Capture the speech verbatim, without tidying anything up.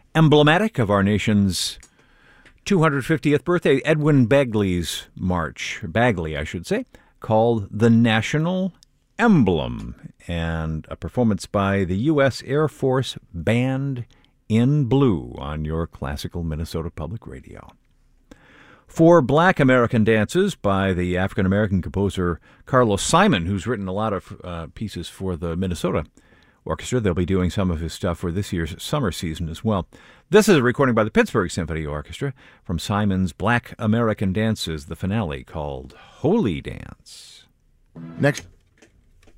emblematic of our nation's two hundred fiftieth birthday, Edwin Bagley's march, Bagley, I should say, called The National Emblem, and a performance by the U S Air Force Band in Blue on your classical Minnesota Public Radio. Four Black American Dances by the African-American composer Carlos Simon, who's written a lot of uh, pieces for the Minnesota Orchestra. They'll be doing some of his stuff for this year's summer season as well. This is a recording by the Pittsburgh Symphony Orchestra from Simon's Black American Dances, the finale called Holy Dance. Next.